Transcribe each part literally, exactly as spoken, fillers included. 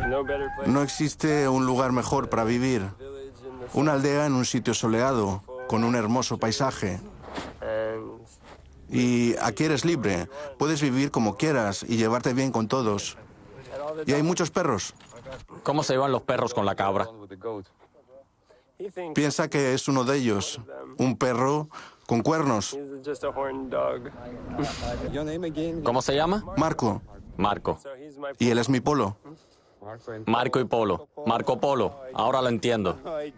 No existe un lugar mejor para vivir. Una aldea en un sitio soleado, con un hermoso paisaje. Y aquí eres libre. Puedes vivir como quieras y llevarte bien con todos. Y hay muchos perros. ¿Cómo se llevan los perros con la cabra? Piensa que es uno de ellos. Un perro con cuernos. ¿Cómo se llama? Marco. Marco. Y él es mi polo. Marco y Polo. Marco Polo. Ahora lo entiendo.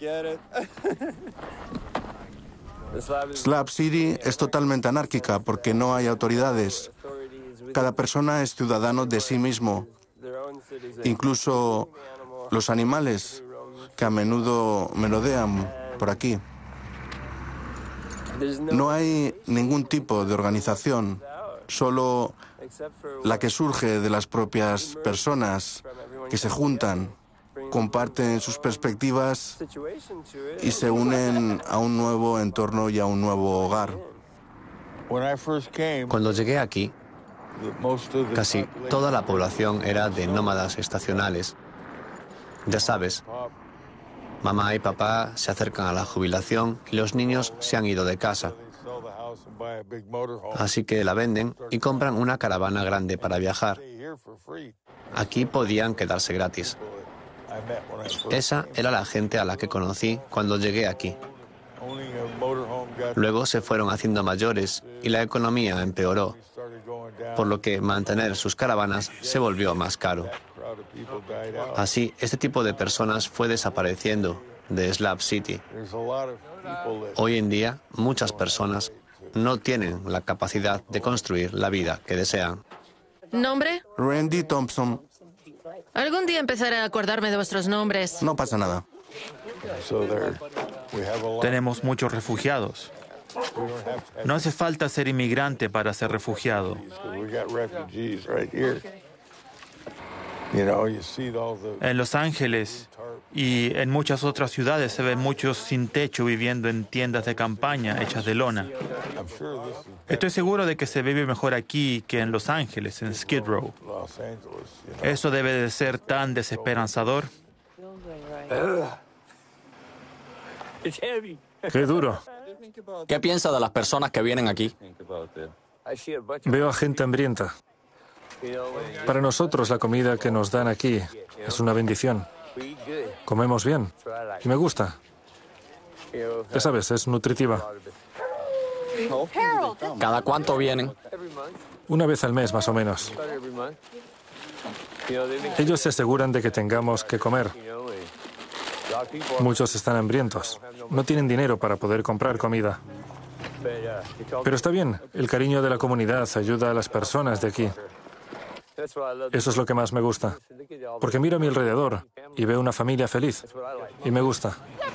Slab City es totalmente anárquica porque no hay autoridades. Cada persona es ciudadano de sí mismo. Incluso los animales que a menudo merodean por aquí. No hay ningún tipo de organización, solo la que surge de las propias personas que se juntan, comparten sus perspectivas y se unen a un nuevo entorno y a un nuevo hogar. Cuando llegué aquí, casi toda la población era de nómadas estacionales. Ya sabes, mamá y papá se acercan a la jubilación y los niños se han ido de casa. Así que la venden y compran una caravana grande para viajar. Aquí podían quedarse gratis. Esa era la gente a la que conocí cuando llegué aquí. Luego se fueron haciendo mayores y la economía empeoró, por lo que mantener sus caravanas se volvió más caro. Así, este tipo de personas fue desapareciendo de Slab City. Hoy en día, muchas personas no tienen la capacidad de construir la vida que desean. ¿Nombre? Randy Thompson. Algún día empezaré a acordarme de vuestros nombres. No pasa nada. Tenemos muchos refugiados. No hace falta ser inmigrante para ser refugiado. En Los Ángeles y en muchas otras ciudades se ven muchos sin techo viviendo en tiendas de campaña hechas de lona. Estoy seguro de que se vive mejor aquí que en Los Ángeles, en Skid Row. Eso debe de ser tan desesperanzador. Qué duro. ¿Qué piensa de las personas que vienen aquí? Veo a gente hambrienta. Para nosotros la comida que nos dan aquí es una bendición. Comemos bien y me gusta. Ya sabes, es nutritiva. ¿Cada cuánto vienen? Una vez al mes, más o menos. Ellos se aseguran de que tengamos que comer. Muchos están hambrientos. No tienen dinero para poder comprar comida. Pero está bien, el cariño de la comunidad ayuda a las personas de aquí. Eso es lo que más me gusta. Porque miro a mi alrededor y veo una familia feliz. Y me gusta.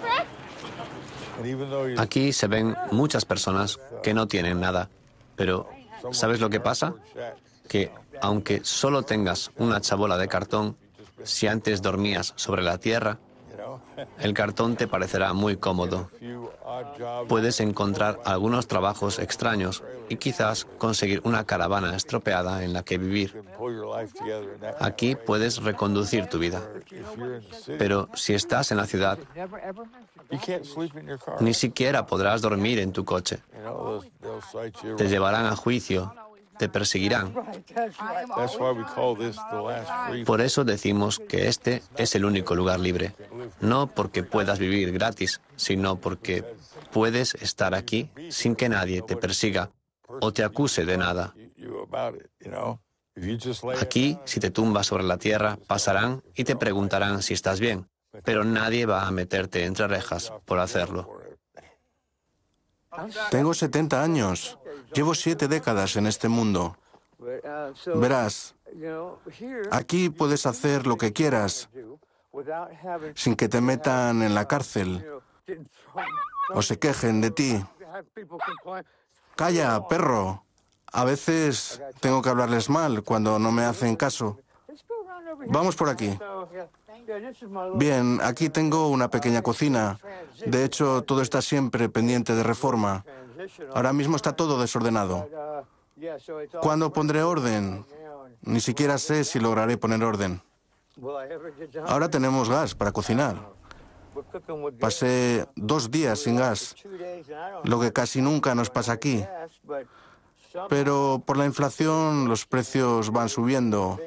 Aquí se ven muchas personas que no tienen nada. Pero, ¿sabes lo que pasa? Que aunque solo tengas una chabola de cartón, si antes dormías sobre la tierra, el cartón te parecerá muy cómodo. Puedes encontrar algunos trabajos extraños y quizás conseguir una caravana estropeada en la que vivir. Aquí puedes reconducir tu vida. Pero si estás en la ciudad, ni siquiera podrás dormir en tu coche. Te llevarán a juicio. Te perseguirán. Por eso decimos que este es el único lugar libre. No porque puedas vivir gratis, sino porque puedes estar aquí sin que nadie te persiga o te acuse de nada. Aquí, si te tumbas sobre la tierra, pasarán y te preguntarán si estás bien, pero nadie va a meterte entre rejas por hacerlo. Tengo setenta años. Llevo siete décadas en este mundo. Verás, aquí puedes hacer lo que quieras sin que te metan en la cárcel o se quejen de ti. Calla, perro. A veces tengo que hablarles mal cuando no me hacen caso. Vamos por aquí. Bien, aquí tengo una pequeña cocina. De hecho, todo está siempre pendiente de reforma. Ahora mismo está todo desordenado. ¿Cuándo pondré orden? Ni siquiera sé si lograré poner orden. Ahora tenemos gas para cocinar. Pasé dos días sin gas, lo que casi nunca nos pasa aquí. Pero por la inflación los precios van subiendo.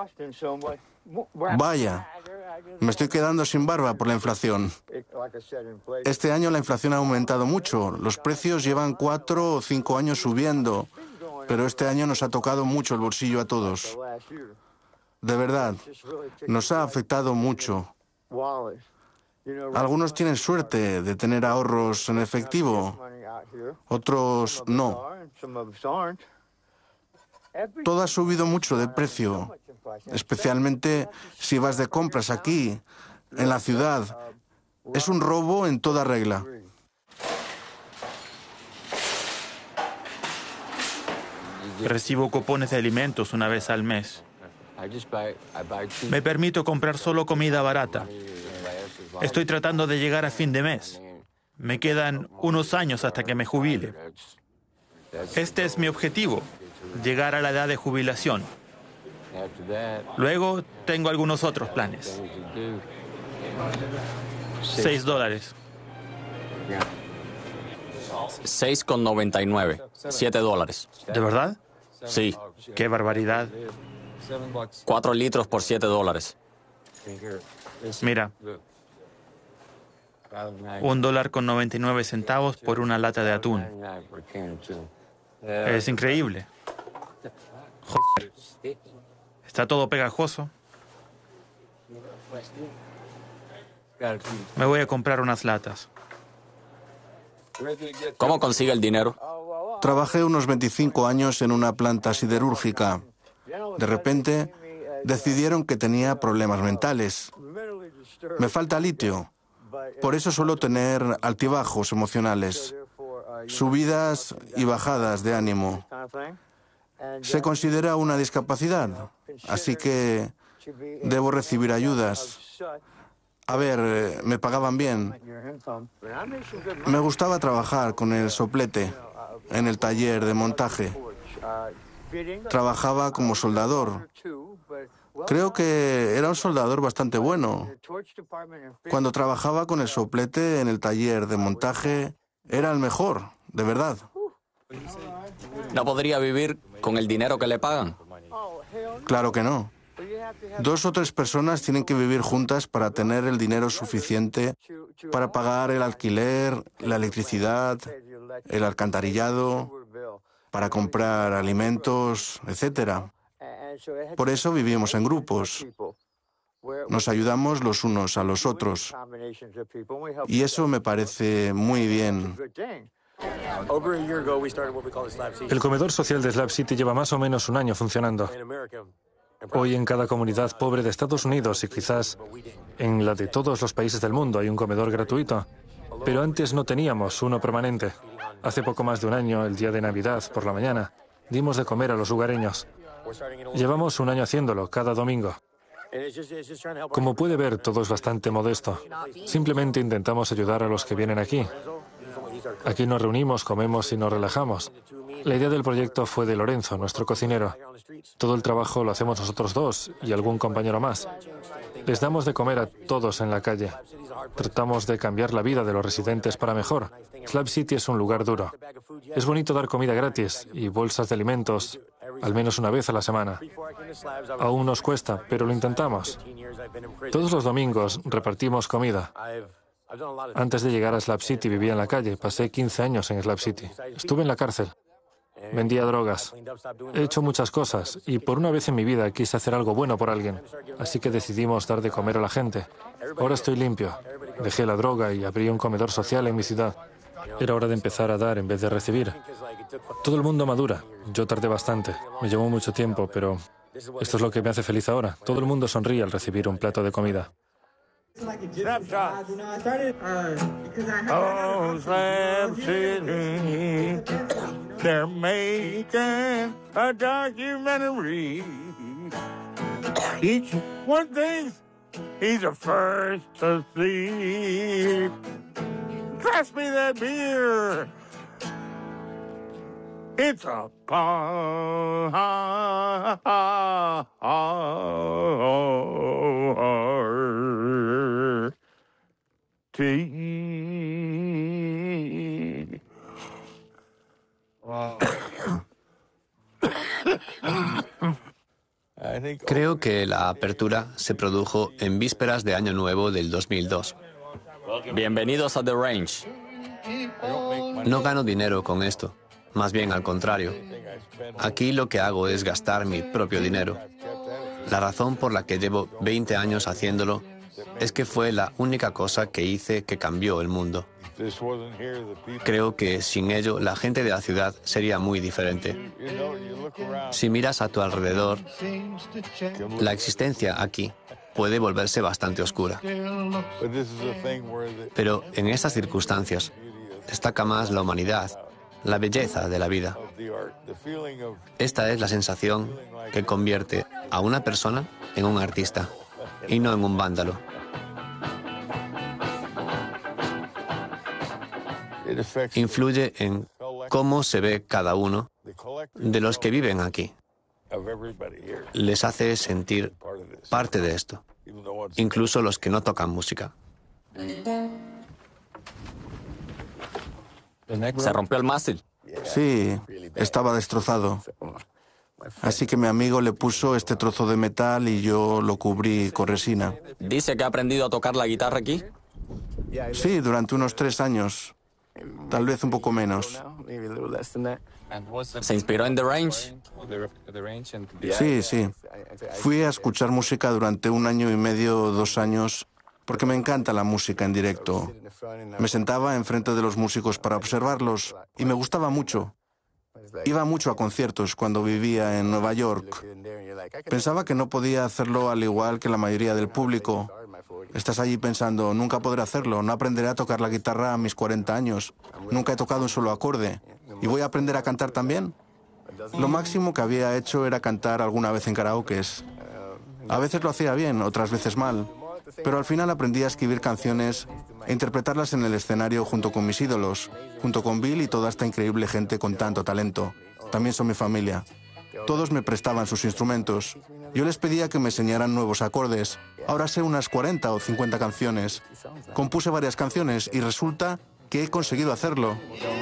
Vaya, me estoy quedando sin barba por la inflación. Este año la inflación ha aumentado mucho. Los precios llevan cuatro o cinco años subiendo, pero este año nos ha tocado mucho el bolsillo a todos. De verdad, nos ha afectado mucho. Algunos tienen suerte de tener ahorros en efectivo, otros no. Todo ha subido mucho de precio, especialmente si vas de compras aquí, en la ciudad. Es un robo en toda regla. Recibo cupones de alimentos una vez al mes. Me permito comprar solo comida barata. Estoy tratando de llegar a fin de mes. Me quedan unos años hasta que me jubile. Este es mi objetivo, llegar a la edad de jubilación. Luego tengo algunos otros planes. Seis dólares. seis con noventa y nueve. Siete dólares. ¿De verdad? Sí. ¡Qué barbaridad! Cuatro litros por siete dólares. Mira, un dólar con noventa y nueve centavos por una lata de atún. Es increíble. Joder. Está todo pegajoso. Me voy a comprar unas latas. ¿Cómo consigue el dinero? Trabajé unos veinticinco años en una planta siderúrgica. De repente, decidieron que tenía problemas mentales. Me falta litio. Por eso suelo tener altibajos emocionales, subidas y bajadas de ánimo. Se considera una discapacidad, así que debo recibir ayudas. A ver, me pagaban bien. Me gustaba trabajar con el soplete en el taller de montaje. Trabajaba como soldador. Creo que era un soldador bastante bueno. Cuando trabajaba con el soplete en el taller de montaje, era el mejor, de verdad. ¿No podría vivir con el dinero que le pagan? Claro que no. Dos o tres personas tienen que vivir juntas para tener el dinero suficiente para pagar el alquiler, la electricidad, el alcantarillado, para comprar alimentos, etcétera. Por eso vivimos en grupos. Nos ayudamos los unos a los otros. Y eso me parece muy bien. El comedor social de Slab City lleva más o menos un año funcionando. Hoy en cada comunidad pobre de Estados Unidos y quizás en la de todos los países del mundo hay un comedor gratuito. Pero antes no teníamos uno permanente. Hace poco más de un año, el día de Navidad, por la mañana, dimos de comer a los lugareños. Llevamos un año haciéndolo, cada domingo. Como puede ver, todo es bastante modesto. Simplemente intentamos ayudar a los que vienen aquí. Aquí nos reunimos, comemos y nos relajamos. La idea del proyecto fue de Lorenzo, nuestro cocinero. Todo el trabajo lo hacemos nosotros dos y algún compañero más. Les damos de comer a todos en la calle. Tratamos de cambiar la vida de los residentes para mejor. Slab City es un lugar duro. Es bonito dar comida gratis y bolsas de alimentos al menos una vez a la semana. Aún nos cuesta, pero lo intentamos. Todos los domingos repartimos comida. Antes de llegar a Slab City vivía en la calle. Pasé quince años en Slab City. Estuve en la cárcel. Vendía drogas. He hecho muchas cosas y por una vez en mi vida quise hacer algo bueno por alguien. Así que decidimos dar de comer a la gente. Ahora estoy limpio. Dejé la droga y abrí un comedor social en mi ciudad. Era hora de empezar a dar en vez de recibir. Todo el mundo madura. Yo tardé bastante. Me llevó mucho tiempo, pero esto es lo que me hace feliz ahora. Todo el mundo sonríe al recibir un plato de comida. Snapshot. Oh, Slab City, they're making a documentary. Each one thinks he's the first to see. Pass me that beer. It's a party. tea. Creo que la apertura se produjo en vísperas de Año Nuevo del dos mil dos. Bienvenidos a The Range. No gano dinero con esto, más bien al contrario. Aquí lo que hago es gastar mi propio dinero. La razón por la que llevo veinte años haciéndolo es que fue la única cosa que hice que cambió el mundo. Creo que sin ello la gente de la ciudad sería muy diferente. Si miras a tu alrededor, la existencia aquí puede volverse bastante oscura. Pero en estas circunstancias destaca más la humanidad, la belleza de la vida. Esta es la sensación que convierte a una persona en un artista y no en un vándalo. Influye en cómo se ve cada uno de los que viven aquí. Les hace sentir parte de esto, incluso los que no tocan música. ¿Se rompió el mástil? Sí, estaba destrozado. Así que mi amigo le puso este trozo de metal y yo lo cubrí con resina. ¿Dice que ha aprendido a tocar la guitarra aquí? Sí, durante unos tres años. Tal vez un poco menos. ¿Se inspiró en The Range? Sí, sí. Fui a escuchar música durante un año y medio, dos años, porque me encanta la música en directo. Me sentaba enfrente de los músicos para observarlos y me gustaba mucho. Iba mucho a conciertos cuando vivía en Nueva York. Pensaba que no podía hacerlo al igual que la mayoría del público. Estás allí pensando, nunca podré hacerlo, no aprenderé a tocar la guitarra a mis cuarenta años. Nunca he tocado un solo acorde. ¿Y voy a aprender a cantar también? Lo máximo que había hecho era cantar alguna vez en karaokes. A veces lo hacía bien, otras veces mal. Pero al final aprendí a escribir canciones e interpretarlas en el escenario junto con mis ídolos, junto con Bill y toda esta increíble gente con tanto talento. También son mi familia. Todos me prestaban sus instrumentos. Yo les pedía que me enseñaran nuevos acordes. Ahora sé unas cuarenta o cincuenta canciones. Compuse varias canciones y resulta que he conseguido hacerlo.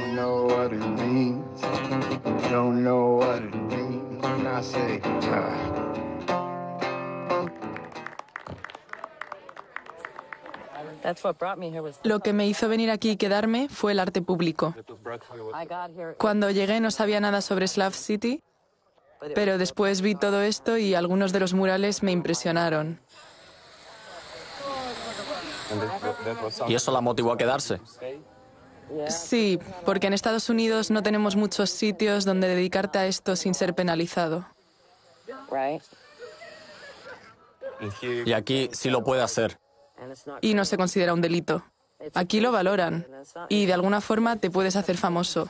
Lo que me hizo venir aquí y quedarme fue el arte público. Cuando llegué no sabía nada sobre Slav City, pero después vi todo esto y algunos de los murales me impresionaron. ¿Y eso la motivó a quedarse? Sí, porque en Estados Unidos no tenemos muchos sitios donde dedicarte a esto sin ser penalizado. Y aquí sí lo puede hacer. Y no se considera un delito. Aquí lo valoran y de alguna forma te puedes hacer famoso.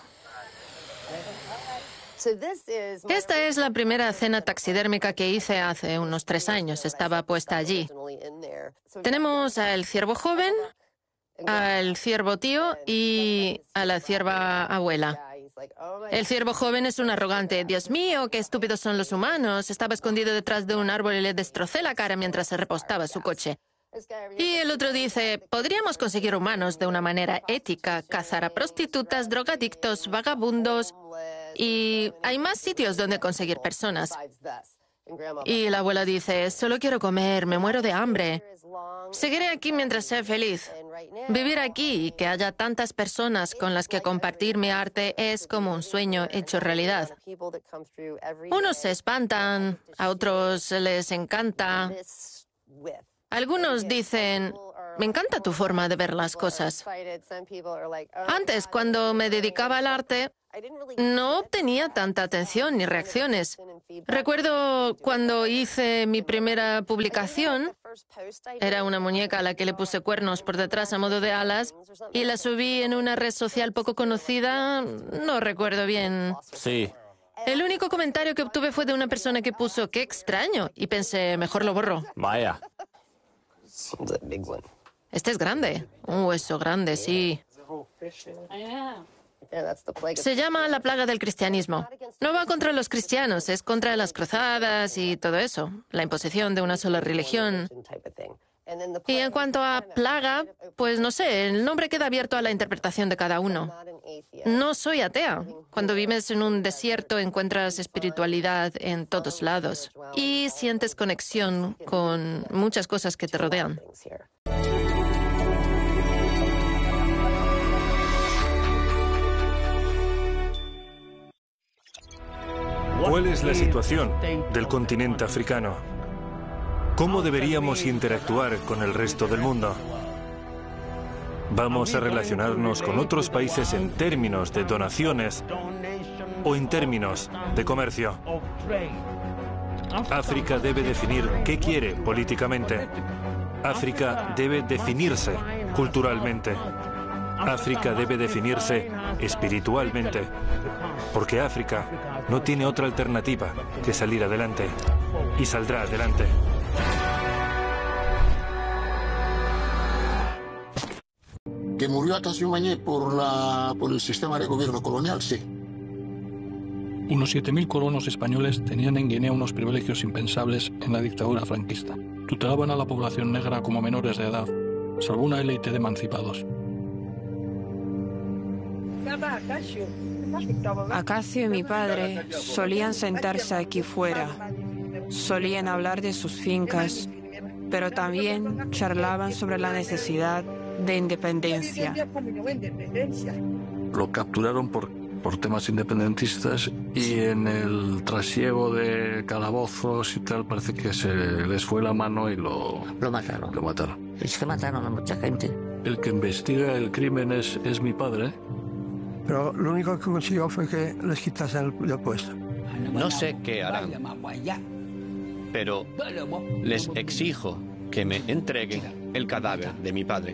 Esta es la primera cena taxidérmica que hice hace unos tres años. Estaba puesta allí. Tenemos al ciervo joven, al ciervo tío y a la cierva abuela. El ciervo joven es un arrogante. Dios mío, qué estúpidos son los humanos. Estaba escondido detrás de un árbol y le destrocé la cara mientras se repostaba su coche. Y el otro dice, podríamos conseguir humanos de una manera ética, cazar a prostitutas, drogadictos, vagabundos, y hay más sitios donde conseguir personas. Y la abuela dice, solo quiero comer, me muero de hambre. Seguiré aquí mientras sea feliz. Vivir aquí y que haya tantas personas con las que compartir mi arte es como un sueño hecho realidad. Unos se espantan, a otros les encanta. Algunos dicen, me encanta tu forma de ver las cosas. Antes, cuando me dedicaba al arte, no obtenía tanta atención ni reacciones. Recuerdo cuando hice mi primera publicación, era una muñeca a la que le puse cuernos por detrás a modo de alas y la subí en una red social poco conocida, no recuerdo bien. Sí. El único comentario que obtuve fue de una persona que puso, qué extraño, y pensé, mejor lo borro. Vaya. Este es grande, un hueso grande, sí. Se llama la plaga del cristianismo. No va contra los cristianos, es contra las cruzadas y todo eso, la imposición de una sola religión. Y en cuanto a plaga, pues no sé, el nombre queda abierto a la interpretación de cada uno. No soy atea. Cuando vives en un desierto encuentras espiritualidad en todos lados y sientes conexión con muchas cosas que te rodean. ¿Cuál es la situación del continente africano? ¿Cómo deberíamos interactuar con el resto del mundo? ¿Vamos a relacionarnos con otros países en términos de donaciones o en términos de comercio? África debe definir qué quiere políticamente. África debe definirse culturalmente. África debe definirse espiritualmente. Porque África no tiene otra alternativa que salir adelante. Y saldrá adelante. Que murió hasta Siumañé por, la, por el sistema de gobierno colonial, sí. Unos siete mil colonos españoles tenían en Guinea unos privilegios impensables en la dictadura franquista. Tutelaban a la población negra como menores de edad, salvo una élite de emancipados. Acacio y mi padre solían sentarse aquí fuera. Solían hablar de sus fincas, pero también charlaban sobre la necesidad de independencia. Lo capturaron por, por temas independentistas y en el trasiego de calabozos y tal parece que se les fue la mano y lo, lo mataron. Lo mataron. Es que mataron a mucha gente. El que investiga el crimen es, es mi padre. Pero lo único que consiguió fue que les quitasen el, el puesto. No sé qué harán, pero les exijo que me entreguen el cadáver de mi padre.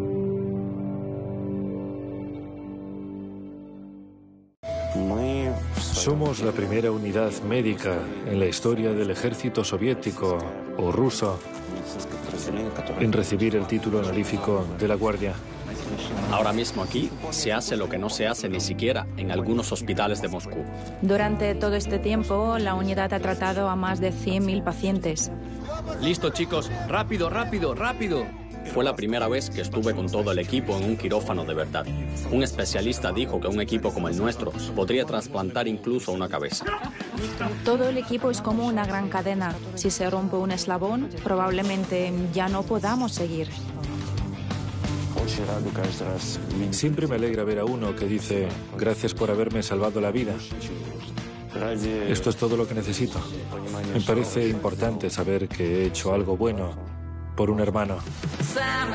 Somos la primera unidad médica en la historia del ejército soviético o ruso en recibir el título honorífico de la Guardia. Ahora mismo aquí se hace lo que no se hace ni siquiera en algunos hospitales de Moscú. Durante todo este tiempo, la unidad ha tratado a más de cien mil pacientes. Listo, chicos, rápido, rápido, rápido. Fue la primera vez que estuve con todo el equipo en un quirófano de verdad. Un especialista dijo que un equipo como el nuestro podría trasplantar incluso una cabeza. Todo el equipo es como una gran cadena. Si se rompe un eslabón, probablemente ya no podamos seguir. Siempre me alegra ver a uno que dice, gracias por haberme salvado la vida. Esto es todo lo que necesito. Me parece importante saber que he hecho algo bueno por un hermano.